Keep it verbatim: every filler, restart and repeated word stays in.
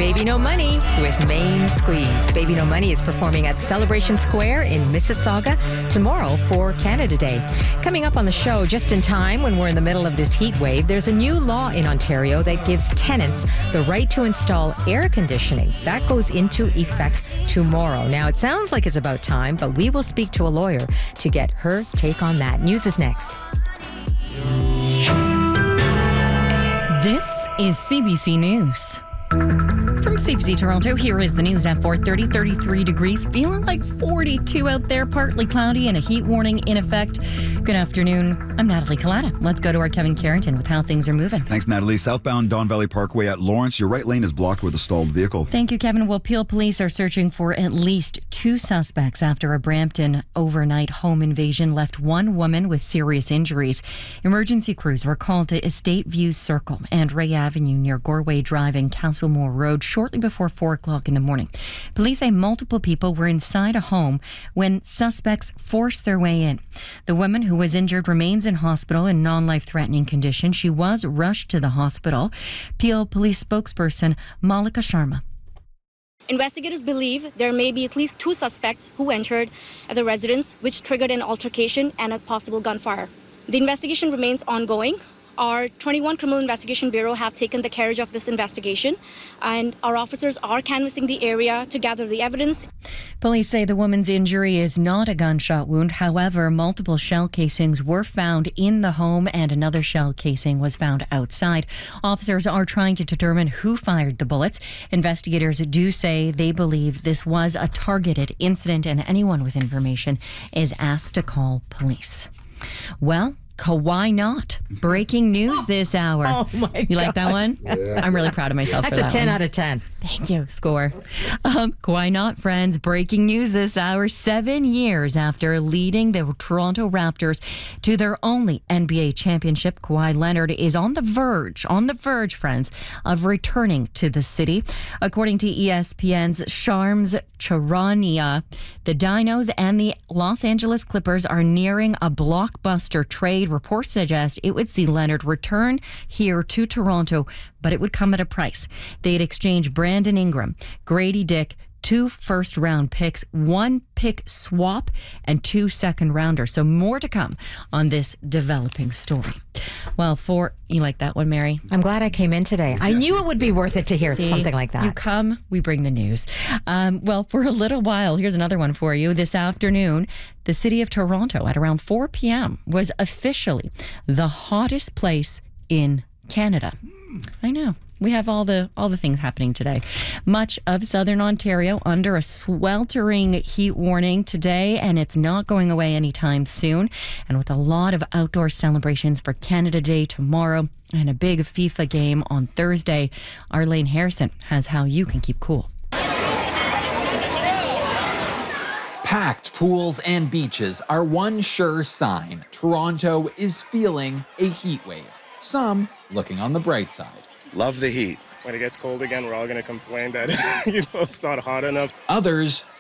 Baby No Money with Main Squeeze. Baby No Money is performing at Celebration Square in Mississauga tomorrow for Canada Day. Coming up on the show, just in time when we're in the middle of this heat wave, there's a new law in Ontario that gives tenants the right to install air conditioning. That goes into effect tomorrow. Now, it sounds like it's about time, but we will speak to a lawyer to get her take on that. News is next. This is C B C News. From C B C Toronto, here is the news at four thirty, thirty-three degrees, feeling like forty-two out there, partly cloudy and a heat warning in effect. Good afternoon. I'm Natalie Collada. Let's go to our Kevin Carrington with how things are moving. Thanks, Natalie. Southbound Don Valley Parkway at Lawrence, your right lane is blocked with a stalled vehicle. Thank you, Kevin. Well, Peel police are searching for at least two suspects after a Brampton overnight home invasion left one woman with serious injuries. Emergency crews were called to Estate View Circle and Ray Avenue near Gorway Drive and Castlemore Road shortly before four o'clock in the morning. Police say multiple people were inside a home when suspects forced their way in. The woman who was injured remains in hospital in non-life-threatening condition. She was rushed to the hospital. Peel Police spokesperson Malika Sharma. Investigators believe there may be at least two suspects who entered at the residence, which triggered an altercation and a possible gunfire. The investigation remains ongoing. Our twenty-one Criminal Investigation Bureau have taken the carriage of this investigation, and our officers are canvassing the area to gather the evidence. Police say the woman's injury is not a gunshot wound. However, multiple shell casings were found in the home and another shell casing was found outside. Officers are trying to determine who fired the bullets. Investigators do say they believe this was a targeted incident and anyone with information is asked to call police. Well, why not? Breaking news this hour. Oh my You like that gosh. one? Yeah. I'm really proud of myself That's for that a ten one. out of ten. Thank you. Score. Um, why not, friends? Breaking news this hour. Seven years after leading the Toronto Raptors to their only N B A championship, Kawhi Leonard is on the verge, on the verge, friends, of returning to the city. According to E S P N's Shams Charania, the Dinos and the Los Angeles Clippers are nearing a blockbuster trade. Reports suggest it would see Leonard return here to Toronto, but it would come at a price. They'd exchange Brandon Ingram, Grady Dick, two first-round picks, one pick swap, and two second-rounders. So more to come on this developing story. Well, for... You like that one, Mary? I'm glad I came in today. I knew it would be worth it to hear See, something like that. You come, we bring the news. Um, well, for a little while, here's another one for you. This afternoon, the city of Toronto at around four p.m. was officially the hottest place in Canada. I know. We have all the all the things happening today. Much of southern Ontario under a sweltering heat warning today, and it's not going away anytime soon. And with a lot of outdoor celebrations for Canada Day tomorrow and a big FIFA game on Thursday, Arlene Harrison has how you can keep cool. Packed pools and beaches are one sure sign Toronto is feeling a heat wave. Some looking on the bright side. Love the heat. When it gets cold again, we're all going to complain that you know it's not hot enough. Others